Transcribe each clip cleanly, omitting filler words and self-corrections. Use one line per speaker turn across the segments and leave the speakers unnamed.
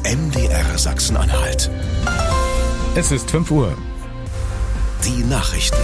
MDR Sachsen-Anhalt.
Es ist 5 Uhr.
Die Nachrichten.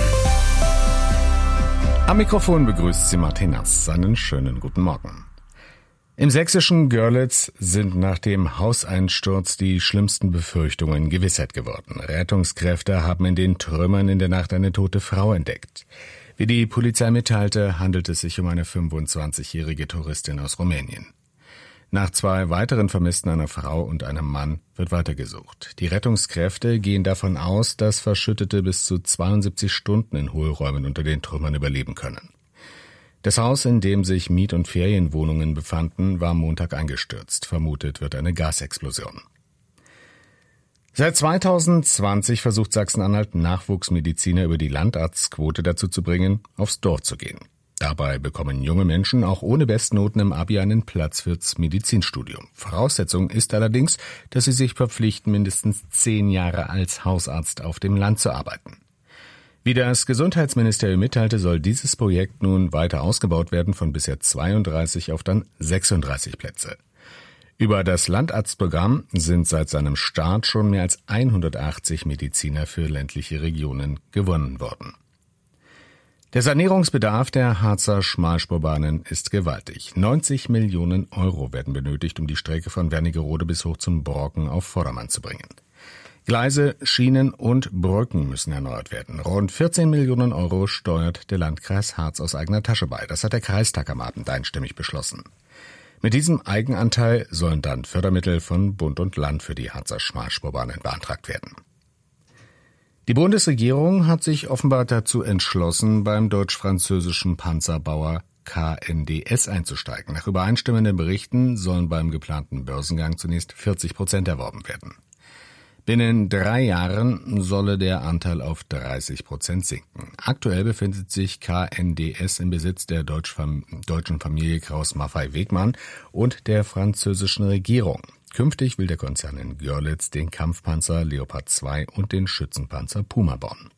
Am Mikrofon begrüßt Sie Martin Nass. Einen schönen guten Morgen. Im sächsischen Görlitz sind nach dem Hauseinsturz die schlimmsten Befürchtungen Gewissheit geworden. Rettungskräfte haben in den Trümmern in der Nacht eine tote Frau entdeckt. Wie die Polizei mitteilte, handelt es sich um eine 25-jährige Touristin aus Rumänien. Nach 2 weiteren Vermissten, einer Frau und einem Mann, wird weitergesucht. Die Rettungskräfte gehen davon aus, dass Verschüttete bis zu 72 Stunden in Hohlräumen unter den Trümmern überleben können. Das Haus, in dem sich Miet- und Ferienwohnungen befanden, war am Montag eingestürzt. Vermutet wird eine Gasexplosion. Seit 2020 versucht Sachsen-Anhalt, Nachwuchsmediziner über die Landarztquote dazu zu bringen, aufs Dorf zu gehen. Dabei bekommen junge Menschen auch ohne Bestnoten im Abi einen Platz fürs Medizinstudium. Voraussetzung ist allerdings, dass sie sich verpflichten, mindestens 10 Jahre als Hausarzt auf dem Land zu arbeiten. Wie das Gesundheitsministerium mitteilte, soll dieses Projekt nun weiter ausgebaut werden, von bisher 32 auf dann 36 Plätze. Über das Landarztprogramm sind seit seinem Start schon mehr als 180 Mediziner für ländliche Regionen gewonnen worden. Der Sanierungsbedarf der Harzer Schmalspurbahnen ist gewaltig. 90 Millionen Euro werden benötigt, um die Strecke von Wernigerode bis hoch zum Brocken auf Vordermann zu bringen. Gleise, Schienen und Brücken müssen erneuert werden. Rund 14 Millionen Euro steuert der Landkreis Harz aus eigener Tasche bei. Das hat der Kreistag am Abend einstimmig beschlossen. Mit diesem Eigenanteil sollen dann Fördermittel von Bund und Land für die Harzer Schmalspurbahnen beantragt werden. Die Bundesregierung hat sich offenbar dazu entschlossen, beim deutsch-französischen Panzerbauer KNDS einzusteigen. Nach übereinstimmenden Berichten sollen beim geplanten Börsengang zunächst 40% erworben werden. Binnen 3 Jahren solle der Anteil auf 30% sinken. Aktuell befindet sich KNDS im Besitz der deutschen Familie Krauss-Maffei-Wegmann und der französischen Regierung. Künftig will der Konzern in Görlitz den Kampfpanzer Leopard 2 und den Schützenpanzer Puma bauen.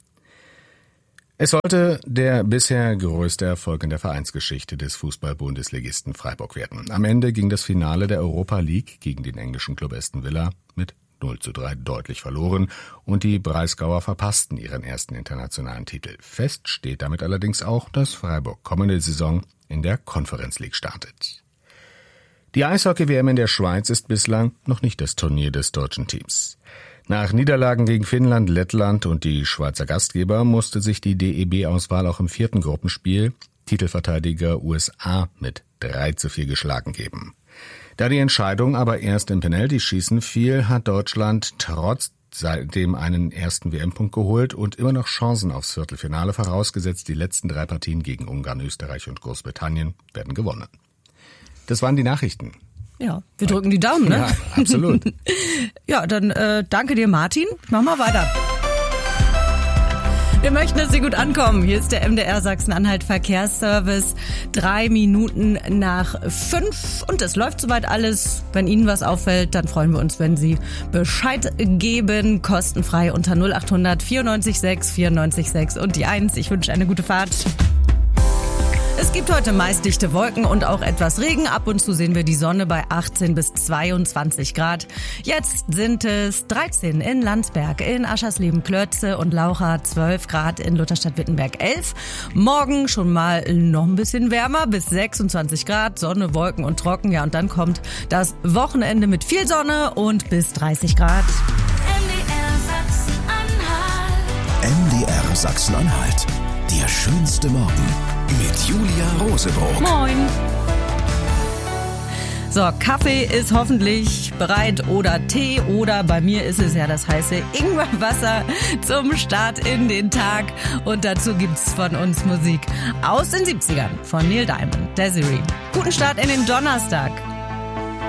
Es sollte der bisher größte Erfolg in der Vereinsgeschichte des Fußball-Bundesligisten Freiburg werden. Am Ende ging das Finale der Europa League gegen den englischen Club Aston Villa mit 0:3 deutlich verloren und die Breisgauer verpassten ihren ersten internationalen Titel. Fest steht damit allerdings auch, dass Freiburg kommende Saison in der Conference League startet. Die Eishockey-WM in der Schweiz ist bislang noch nicht das Turnier des deutschen Teams. Nach Niederlagen gegen Finnland, Lettland und die Schweizer Gastgeber musste sich die DEB-Auswahl auch im 4. Gruppenspiel Titelverteidiger USA mit 3:4 geschlagen geben. Da die Entscheidung aber erst im Penaltyschießen fiel, hat Deutschland trotzdem einen ersten WM-Punkt geholt und immer noch Chancen aufs Viertelfinale, vorausgesetzt die letzten 3 Partien gegen Ungarn, Österreich und Großbritannien werden gewonnen. Das waren die Nachrichten.
Ja, wir drücken die Daumen, ne?
Ja, absolut.
Ja, dann danke dir, Martin. Mach mal weiter. Wir möchten, dass Sie gut ankommen. Hier ist der MDR Sachsen-Anhalt Verkehrsservice. 3 Minuten nach 5 und es läuft soweit alles. Wenn Ihnen was auffällt, dann freuen wir uns, wenn Sie Bescheid geben. Kostenfrei unter 0800 94 6 94 6 und die 1. Ich wünsche eine gute Fahrt. Es gibt heute meist dichte Wolken und auch etwas Regen. Ab und zu sehen wir die Sonne bei 18 bis 22 Grad. Jetzt sind es 13 in Landsberg, in Aschersleben-Klötze und Laucha, 12 Grad in Lutherstadt-Wittenberg, 11. Morgen schon mal noch ein bisschen wärmer, bis 26 Grad, Sonne, Wolken und trocken. Ja, und dann kommt das Wochenende mit viel Sonne und bis 30 Grad.
MDR Sachsen-Anhalt. Der schönste Morgen mit Julia Rosebrock.
Moin. So, Kaffee ist hoffentlich bereit oder Tee oder bei mir ist es ja das heiße Ingwerwasser zum Start in den Tag. Und dazu gibt's von uns Musik aus den 70ern von Neil Diamond, Desiree. Guten Start in den Donnerstag.